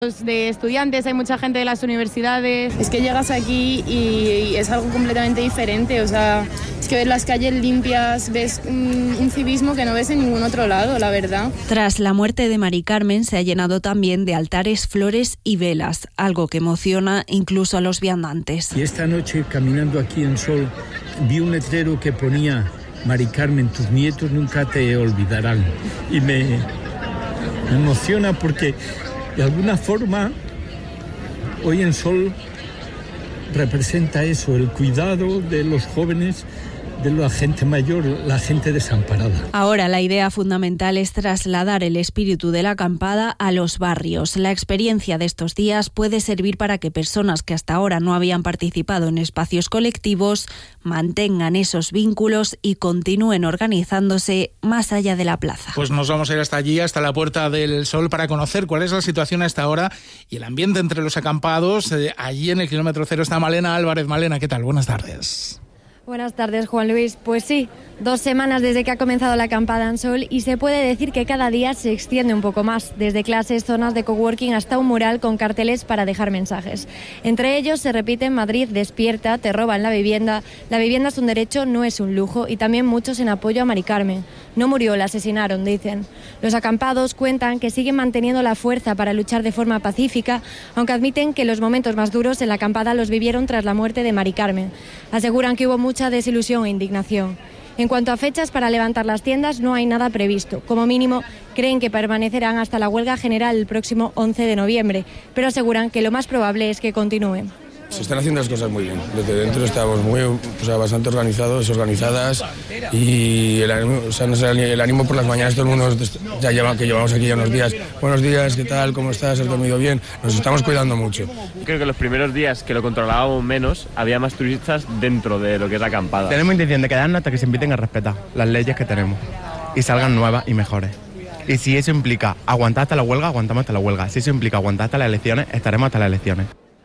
de estudiantes, hay mucha gente de las universidades. Es que llegas aquí y es algo completamente diferente, o sea, es que ves las calles limpias, ves un civismo que no ves en ningún otro lado, la verdad. Tras la muerte de Mari Carmen se ha llenado también de altares, flores y velas, algo que emociona incluso a los viandantes. Y esta noche, caminando aquí en Sol, vi un letrero que ponía: Mari Carmen, tus nietos nunca te olvidarán. Y me emociona porque de alguna forma hoy en Sol representa eso, el cuidado de los jóvenes, de la gente mayor, la gente desamparada. Ahora la idea fundamental es trasladar el espíritu de la acampada a los barrios. La experiencia de estos días puede servir para que personas que hasta ahora no habían participado en espacios colectivos mantengan esos vínculos y continúen organizándose más allá de la plaza. Pues nos vamos a ir hasta allí, hasta la Puerta del Sol, para conocer cuál es la situación a esta hora y el ambiente entre los acampados. Allí en el kilómetro cero está Malena Álvarez. Malena, ¿qué tal? Buenas tardes. Buenas tardes, Juan Luis. Pues sí, 2 semanas desde que ha comenzado la acampada en Sol y se puede decir que cada día se extiende un poco más, desde clases, zonas de coworking hasta un mural con carteles para dejar mensajes. Entre ellos se repiten: Madrid despierta, te roban la vivienda es un derecho, no es un lujo, y también muchos en apoyo a Mari Carmen. No murió, la asesinaron, dicen. Los acampados cuentan que siguen manteniendo la fuerza para luchar de forma pacífica, aunque admiten que los momentos más duros en la acampada los vivieron tras la muerte de Mari Carmen. Aseguran que hubo mucha desilusión e indignación. En cuanto a fechas para levantar las tiendas, no hay nada previsto. Como mínimo, creen que permanecerán hasta la huelga general el próximo 11 de noviembre, pero aseguran que lo más probable es que continúen. Se están haciendo las cosas muy bien. Desde dentro estamos bastante organizados, organizadas, y el ánimo por las mañanas, todo el mundo que llevamos aquí ya unos días. Buenos días, ¿qué tal? ¿Cómo estás? ¿Has dormido bien? Nos estamos cuidando mucho. Creo que los primeros días que lo controlábamos menos, había más turistas dentro de lo que es la acampada. Tenemos intención de quedarnos hasta que se inviten a respetar las leyes que tenemos y salgan nuevas y mejores. Y si eso implica aguantar hasta la huelga, aguantamos hasta la huelga. Si eso implica aguantar hasta las elecciones, estaremos hasta las elecciones.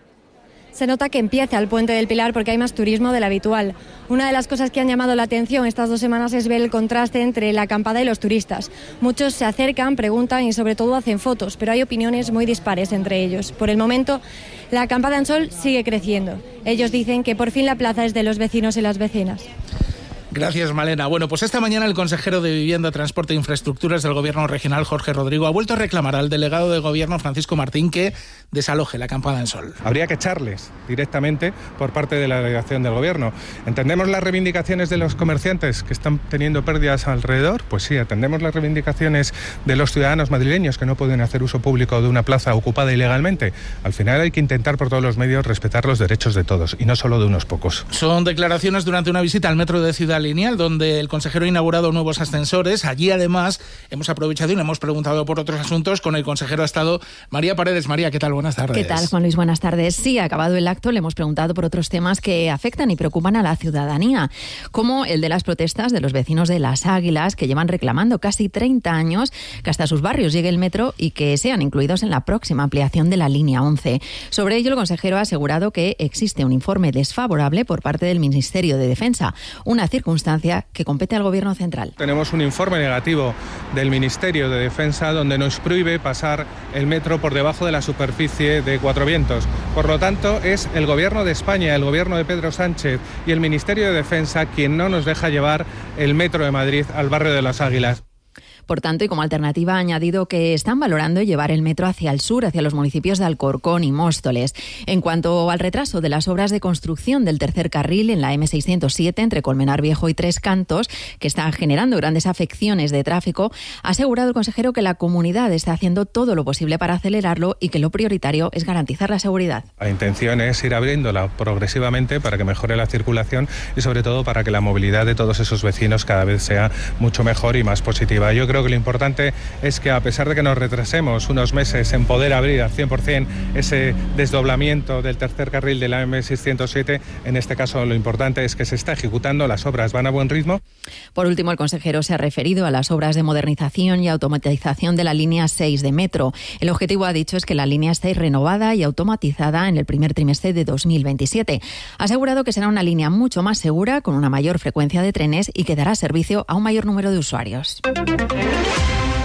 Se nota que empieza el Puente del Pilar porque hay más turismo del habitual. Una de las cosas que han llamado la atención estas 2 semanas es ver el contraste entre la acampada y los turistas. Muchos se acercan, preguntan y sobre todo hacen fotos, pero hay opiniones muy dispares entre ellos. Por el momento, la acampada en Sol sigue creciendo. Ellos dicen que por fin la plaza es de los vecinos y las vecinas. Gracias, Malena. Bueno, pues esta mañana el consejero de Vivienda, Transporte e Infraestructuras del Gobierno regional, Jorge Rodrigo, ha vuelto a reclamar al delegado de Gobierno, Francisco Martín, que desaloje la acampada en Sol. Habría que echarles directamente por parte de la delegación del Gobierno. ¿Entendemos las reivindicaciones de los comerciantes que están teniendo pérdidas alrededor? Pues sí, atendemos las reivindicaciones de los ciudadanos madrileños que no pueden hacer uso público de una plaza ocupada ilegalmente. Al final hay que intentar por todos los medios respetar los derechos de todos y no solo de unos pocos. Son declaraciones durante una visita al metro de Ciudad Lineal, donde el consejero ha inaugurado nuevos ascensores. Allí, además, hemos aprovechado y le hemos preguntado por otros asuntos. Con el consejero ha estado María Paredes. María, ¿qué tal? Buenas tardes. ¿Qué tal, Juan Luis? Buenas tardes. Sí, acabado el acto, le hemos preguntado por otros temas que afectan y preocupan a la ciudadanía, como el de las protestas de los vecinos de Las Águilas, que llevan reclamando casi 30 años que hasta sus barrios llegue el metro y que sean incluidos en la próxima ampliación de la línea 11. Sobre ello, el consejero ha asegurado que existe un informe desfavorable por parte del Ministerio de Defensa, una circunstancia que compete al Gobierno central. Tenemos un informe negativo del Ministerio de Defensa donde nos prohíbe pasar el metro por debajo de la superficie de Cuatro Vientos. Por lo tanto, es el Gobierno de España, el Gobierno de Pedro Sánchez y el Ministerio de Defensa quien no nos deja llevar el metro de Madrid al barrio de Las Águilas. Por tanto, y como alternativa, ha añadido que están valorando llevar el metro hacia el sur, hacia los municipios de Alcorcón y Móstoles. En cuanto al retraso de las obras de construcción del tercer carril en la M607 entre Colmenar Viejo y Tres Cantos, que están generando grandes afecciones de tráfico, ha asegurado el consejero que la comunidad está haciendo todo lo posible para acelerarlo y que lo prioritario es garantizar la seguridad. La intención es ir abriéndola progresivamente para que mejore la circulación y sobre todo para que la movilidad de todos esos vecinos cada vez sea mucho mejor y más positiva. Yo creo que lo importante es que, a pesar de que nos retrasemos unos meses en poder abrir al 100% ese desdoblamiento del tercer carril de la M607, en este caso lo importante es que se está ejecutando, las obras van a buen ritmo. Por último, el consejero se ha referido a las obras de modernización y automatización de la línea 6 de metro. El objetivo, ha dicho, es que la línea esté renovada y automatizada en el primer trimestre de 2027. Ha asegurado que será una línea mucho más segura, con una mayor frecuencia de trenes y que dará servicio a un mayor número de usuarios.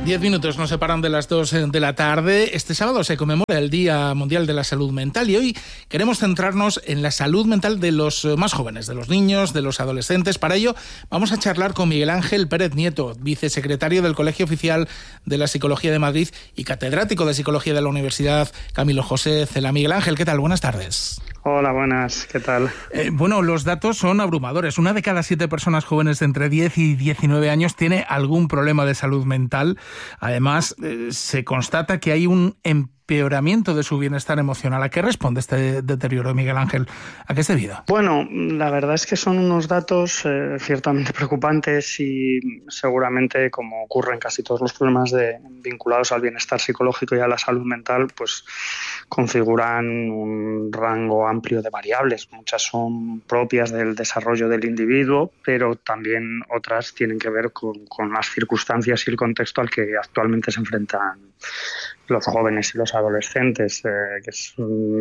10 minutos nos separan de las 2 de la tarde. Este sábado se conmemora el Día Mundial de la Salud Mental y hoy queremos centrarnos en la salud mental de los más jóvenes, de los niños, de los adolescentes. Para ello vamos a charlar con Miguel Ángel Pérez Nieto, vicesecretario del Colegio Oficial de la Psicología de Madrid y catedrático de Psicología de la Universidad Camilo José Cela. Miguel Ángel, ¿qué tal? Buenas tardes. Hola, buenas, ¿qué tal? Bueno, los datos son abrumadores. 1 de cada 7 personas jóvenes de entre 10 y 19 años tiene algún problema de salud mental. Además, se constata que hay un empeoramiento de su bienestar emocional. ¿A qué responde este deterioro, Miguel Ángel? ¿A qué es debido? Bueno, la verdad es que son unos datos ciertamente preocupantes y seguramente, como ocurre en casi todos los problemas vinculados al bienestar psicológico y a la salud mental, pues configuran un rango amplio de variables. Muchas son propias del desarrollo del individuo, pero también otras tienen que ver con las circunstancias y el contexto al que actualmente se enfrentan los jóvenes y los adolescentes, que es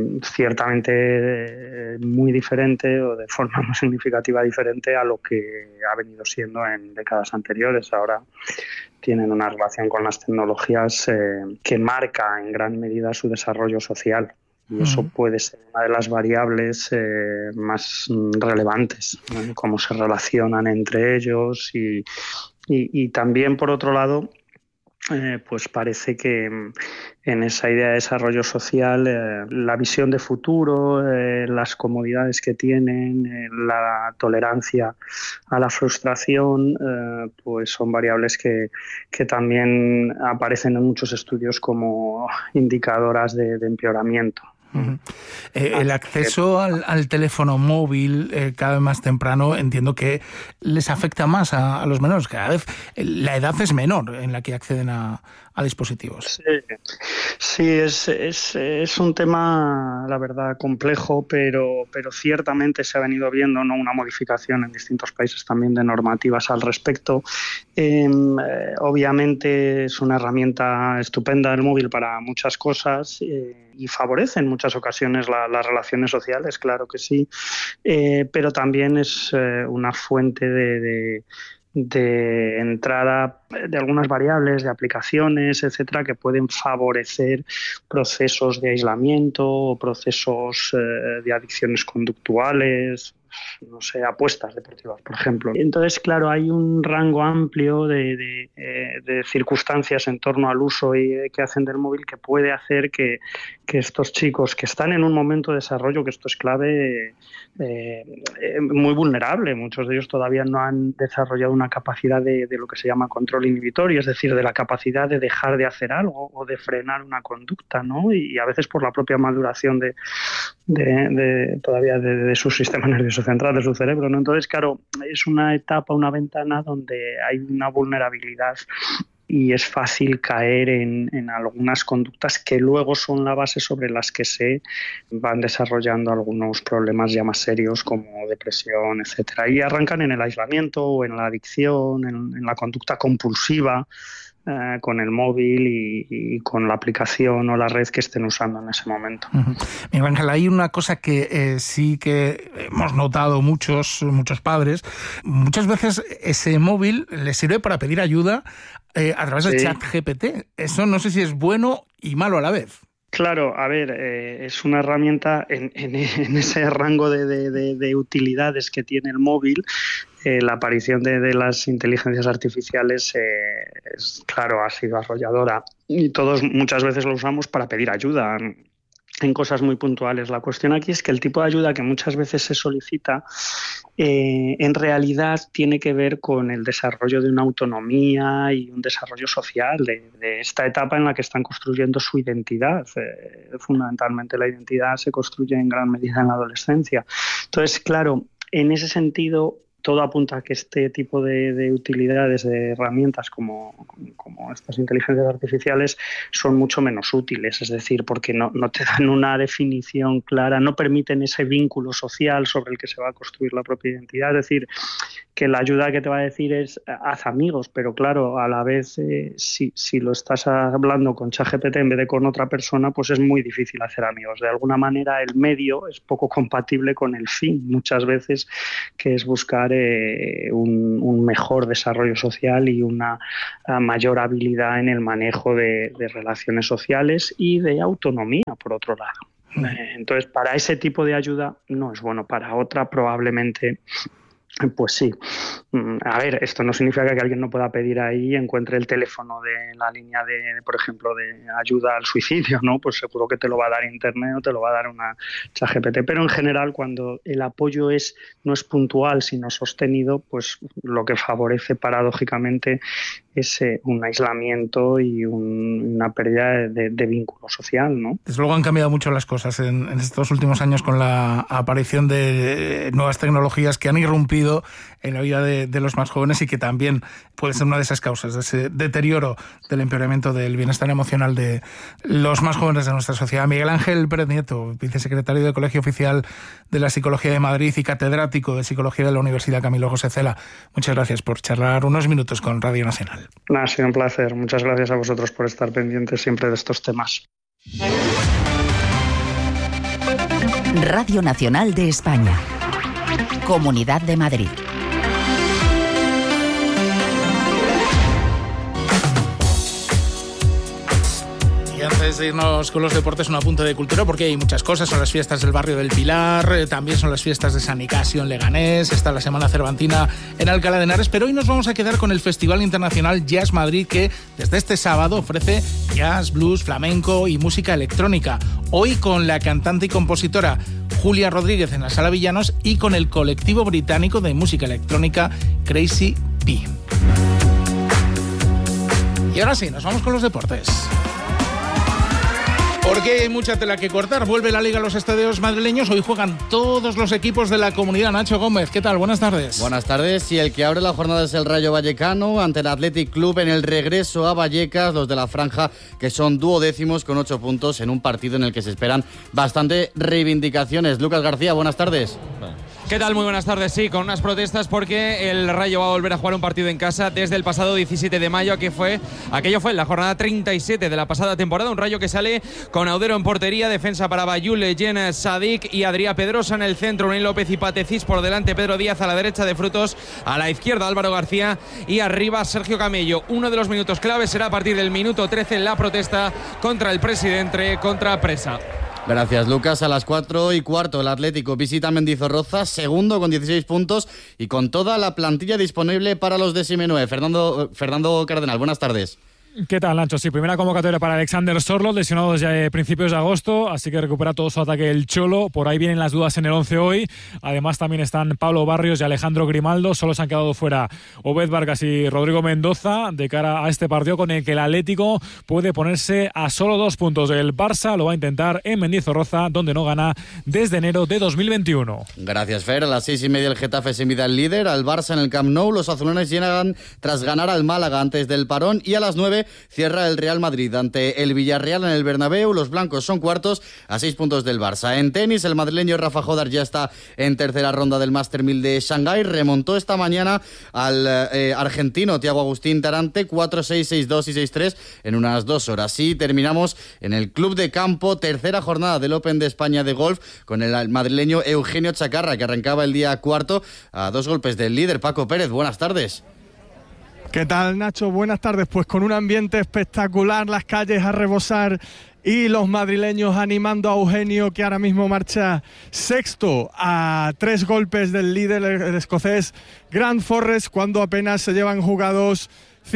ciertamente muy diferente o de forma muy significativa diferente a lo que ha venido siendo en décadas anteriores. Ahora tienen una relación con las tecnologías que marca en gran medida su desarrollo social. Y eso puede ser una de las variables más relevantes, ¿no? Cómo se relacionan entre ellos y también, por otro lado, pues parece que en esa idea de desarrollo social la visión de futuro, las comodidades que tienen, la tolerancia a la frustración, pues son variables que también aparecen en muchos estudios como indicadoras de empeoramiento. El acceso al teléfono móvil cada vez más temprano entiendo que les afecta más a los menores. Cada vez la edad es menor en la que acceden a dispositivos. Sí, es un tema, la verdad, complejo, pero ciertamente se ha venido viendo, ¿no?, una modificación en distintos países también de normativas al respecto. Obviamente es una herramienta estupenda el móvil para muchas cosas y favorece en muchas ocasiones las relaciones sociales, claro que sí, pero también es una fuente de entrada de algunas variables, de aplicaciones, etcétera, que pueden favorecer procesos de aislamiento o procesos de adicciones conductuales, no sé, apuestas deportivas, por ejemplo. Entonces, claro, hay un rango amplio de circunstancias en torno al uso que hacen del móvil que puede hacer que estos chicos que están en un momento de desarrollo, que esto es clave, muy vulnerable. Muchos de ellos todavía no han desarrollado una capacidad de lo que se llama control inhibitorio, es decir, de la capacidad de dejar de hacer algo o de frenar una conducta, ¿no? Y a veces por la propia maduración todavía de su sistema nervioso central, de su cerebro, ¿no? Entonces, claro, es una etapa, una ventana donde hay una vulnerabilidad y es fácil caer en algunas conductas que luego son la base sobre las que se van desarrollando algunos problemas ya más serios como depresión, etcétera. Y arrancan en el aislamiento o en la adicción, en la conducta compulsiva, con el móvil y con la aplicación o la red que estén usando en ese momento. Miguel Ángel, hay una cosa que sí que hemos notado muchos padres. Muchas veces ese móvil les sirve para pedir ayuda a través de ChatGPT. Eso no sé si es bueno y malo a la vez. Claro, a ver, es una herramienta en ese rango de utilidades que tiene el móvil. La aparición de las inteligencias artificiales, claro, ha sido arrolladora y todos muchas veces lo usamos para pedir ayuda en cosas muy puntuales. La cuestión aquí es que el tipo de ayuda que muchas veces se solicita en realidad tiene que ver con el desarrollo de una autonomía y un desarrollo social de esta etapa en la que están construyendo su identidad. Fundamentalmente la identidad se construye en gran medida en la adolescencia. Entonces, claro, en ese sentido todo apunta a que este tipo de utilidades, de herramientas como estas inteligencias artificiales son mucho menos útiles, es decir, porque no te dan una definición clara, no permiten ese vínculo social sobre el que se va a construir la propia identidad. Es decir, que la ayuda que te va a decir es haz amigos, pero claro, a la vez si lo estás hablando con ChatGPT en vez de con otra persona, pues es muy difícil hacer amigos. De alguna manera el medio es poco compatible con el fin, muchas veces, que es buscar un mejor desarrollo social y una mayor habilidad en el manejo de relaciones sociales y de autonomía, por otro lado. Entonces, para ese tipo de ayuda no es bueno, para otra probablemente pues sí. A ver, esto no significa que alguien no pueda pedir ahí y encuentre el teléfono de la línea de, por ejemplo, de ayuda al suicidio, ¿no? Pues seguro que te lo va a dar Internet o te lo va a dar una ChatGPT. Pero en general, cuando el apoyo no es puntual, sino sostenido, pues lo que favorece paradójicamente es un aislamiento y una pérdida de vínculo social, ¿no? Desde luego han cambiado mucho las cosas en estos últimos años con la aparición de nuevas tecnologías que han irrumpido en la vida de los más jóvenes y que también puede ser una de esas causas, de ese deterioro del empeoramiento del bienestar emocional de los más jóvenes de nuestra sociedad. Miguel Ángel Pérez Nieto, vicesecretario del Colegio Oficial de la Psicología de Madrid y catedrático de Psicología de la Universidad Camilo José Cela, muchas gracias por charlar unos minutos con Radio Nacional. Ha sido un placer. Muchas gracias a vosotros por estar pendientes siempre de estos temas. Radio Nacional de España. Comunidad de Madrid. Y antes de irnos con los deportes, un apunte de cultura, porque hay muchas cosas. Son las fiestas del barrio del Pilar, también son las fiestas de San Nicasio en Leganés, está la Semana Cervantina en Alcalá de Henares, pero hoy nos vamos a quedar con el Festival Internacional Jazz Madrid, que desde este sábado ofrece jazz, blues, flamenco y música electrónica. Hoy con la cantante y compositora Julia Rodríguez en la Sala Villanos y con el colectivo británico de música electrónica Crazy P. Y ahora sí, nos vamos con los deportes. Porque hay mucha tela que cortar. Vuelve la Liga a los estadios madrileños. Hoy juegan todos los equipos de la comunidad. Nacho Gómez, ¿qué tal? Buenas tardes. Buenas tardes. Y el que abre la jornada es el Rayo Vallecano ante el Athletic Club en el regreso a Vallecas. Los de la franja, que son duodécimos con 8 puntos en un partido en el que se esperan bastante reivindicaciones. Lucas García, buenas tardes. ¿Qué tal? Muy buenas tardes. Sí, con unas protestas porque el Rayo va a volver a jugar un partido en casa desde el pasado 17 de mayo, aquello fue la jornada 37 de la pasada temporada. Un Rayo que sale con Audero en portería, defensa para Bayul, Jen Sadik y Adrià Pedrosa en el centro, Unai López y Patecís por delante, Pedro Díaz a la derecha de Frutos, a la izquierda Álvaro García y arriba Sergio Camello. Uno de los minutos claves será a partir del minuto 13 la protesta contra el presidente, contra Presa. Gracias, Lucas. A las 4:15 el Atlético visita Mendizorroza, segundo con 16 puntos y con toda la plantilla disponible para los de Simeone. Fernando Cardenal, buenas tardes. ¿Qué tal, Nacho? Sí, primera convocatoria para Alexander Sorloth, lesionado desde principios de agosto, así que recupera todo su ataque el Cholo. Por ahí vienen las dudas en el 11 hoy. Además también están Pablo Barrios y Alejandro Grimaldo. Solo se han quedado fuera Obed Vargas y Rodrigo Mendoza de cara a este partido con el que el Atlético puede ponerse a solo 2 puntos. El Barça lo va a intentar en Mendizorroza, donde no gana desde enero de 2021. Gracias, Fer. A las 6:30 el Getafe se mide al líder, al Barça en el Camp Nou. Los azulones llegan tras ganar al Málaga antes del parón y a las 9 cierra el Real Madrid ante el Villarreal en el Bernabéu. Los blancos son cuartos a 6 puntos del Barça. En tenis, el madrileño Rafa Jodar ya está en tercera ronda del Master 1000 de Shanghái. Remontó esta mañana al argentino Thiago Agustín Tarante 4-6, 6-2 y 6-3 en unas 2 horas. Y terminamos en el Club de Campo, tercera jornada del Open de España de golf con el madrileño Eugenio Chacarra, que arrancaba el día cuarto a 2 golpes del líder Paco Pérez. Buenas tardes. ¿Qué tal, Nacho? Buenas tardes. Pues con un ambiente espectacular, las calles a rebosar y los madrileños animando a Eugenio, que ahora mismo marcha sexto a 3 golpes del líder, el escocés Grant Forrest, cuando apenas se llevan jugados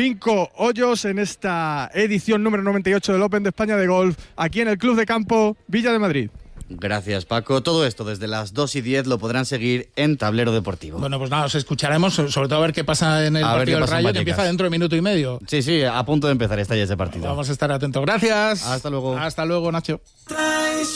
5 hoyos en esta edición número 98 del Open de España de golf, aquí en el Club de Campo Villa de Madrid. Gracias, Paco. Todo esto desde las 2:10 lo podrán seguir en Tablero Deportivo. Bueno, pues nada, os escucharemos, sobre todo a ver qué pasa en el partido del Rayo, que empieza dentro de minuto y medio. Sí, a punto de empezar está ya ese partido. Vamos a estar atentos. Gracias. Hasta luego. Hasta luego, Nacho.